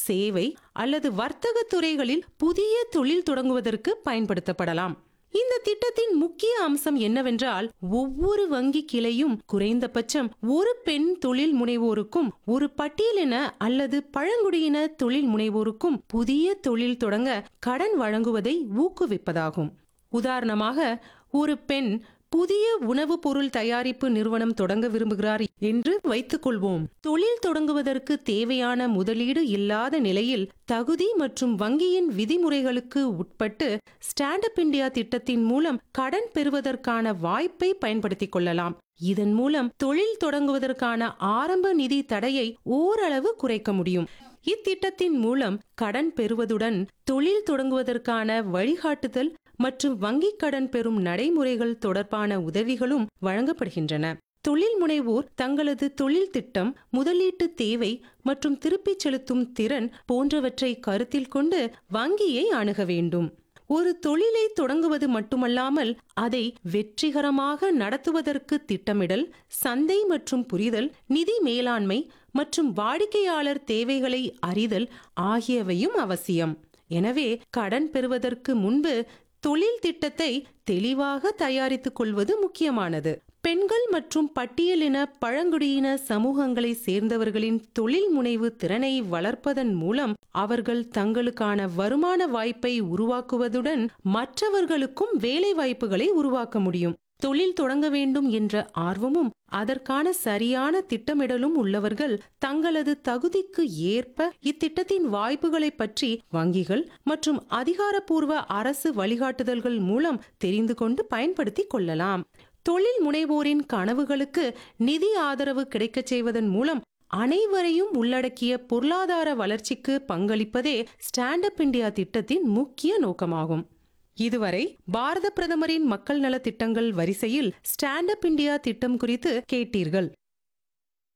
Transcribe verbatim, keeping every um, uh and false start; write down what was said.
சேவை அல்லது வர்த்தக துறைகளில் புதிய தொழில் தொடங்குவதற்கு பயன்படுத்தப்படலாம். இந்த திட்டத்தின் முக்கிய அம்சம் என்னவென்றால், ஒவ்வொரு வங்கி கிளையும் குறைந்தபட்சம் ஒரு பெண் தொழில் முனைவோருக்கும் ஒரு பட்டியலின அல்லது பழங்குடியின தொழில் முனைவோருக்கும் புதிய தொழில் தொடங்க கடன் வழங்குவதை ஊக்குவிப்பதாகும். உதாரணமாக, ஒரு பெண் புதிய உணவுப் பொருள் தயாரிப்பு நிறுவனம் தொடங்க விரும்புகிறார் என்று வைத்துக் கொள்வோம். தொழில் தொடங்குவதற்கு தேவையான முதலீடு இல்லாத நிலையில் தகுதி மற்றும் வங்கியின் விதிமுறைகளுக்கு உட்பட்டு ஸ்டாண்ட் அப் இந்தியா திட்டத்தின் மூலம் கடன் பெறுவதற்கான வாய்ப்பை பயன்படுத்திக் கொள்ளலாம். இதன் மூலம் தொழில் தொடங்குவதற்கான ஆரம்ப நிதி தடையை ஓரளவு குறைக்க முடியும். இத்திட்டத்தின் மூலம் கடன் பெறுவதுடன் தொழில் தொடங்குவதற்கான வழிகாட்டுதல் மற்றும் வங்கிக் கடன் பெறும் நடைமுறைகள் தொடர்பான உதவிகளும் வழங்கப்படுகின்றன. தொழில் முனைவோர் தங்களது தொழில் திட்டம், முதலீட்டு தேவை மற்றும் திருப்பிச் செலுத்தும் திறன் போன்றவற்றை கருத்தில் கொண்டு வங்கியை அணுக வேண்டும். ஒரு தொழிலை தொடங்குவது மட்டுமல்லாமல் அதை வெற்றிகரமாக நடத்துவதற்கு திட்டமிடல், சந்தை மற்றும் புரிதல், நிதி மேலாண்மை மற்றும் வாடிக்கையாளர் தேவைகளை அறிதல் ஆகியவையும் அவசியம். எனவே கடன் பெறுவதற்கு முன்பு தொழில் திட்டத்தை தெளிவாக தயாரித்துக் கொள்வது முக்கியமானது. பெண்கள் மற்றும் பட்டியலின பழங்குடியின சமூகங்களை சேர்ந்தவர்களின் தொழில் முனைவு திறனை வளர்ப்பதன் மூலம் அவர்கள் தங்களுக்கான வருமான வாய்ப்பை உருவாக்குவதுடன் மற்றவர்களுக்கும் வேலை வாய்ப்புகளை உருவாக்க முடியும். தொழில் தொடங்க வேண்டும் என்ற ஆர்வமும் அதற்கான சரியான திட்டமிடலும் உள்ளவர்கள் தங்களது தகுதிக்கு ஏற்ப இத்திட்டத்தின் வாய்ப்புகளை பற்றி வங்கிகள் மற்றும் அதிகாரப்பூர்வ அரசு வழிகாட்டுதல்கள் மூலம் தெரிந்து கொண்டு பயன்படுத்திக் கொள்ளலாம். தொழில் முனைவோரின் கனவுகளுக்கு நிதி ஆதரவு கிடைக்கச் செய்வதன் மூலம் அனைவரையும் உள்ளடக்கிய பொருளாதார வளர்ச்சிக்கு பங்களிப்பதே ஸ்டாண்ட் அப் இந்தியா திட்டத்தின் முக்கிய நோக்கமாகும். இதுவரை பாரத பிரதமரின் மக்கள் நல திட்டங்கள் வரிசையில் ஸ்டாண்ட் அப் இந்தியா திட்டம் குறித்து கேட்டீர்கள்.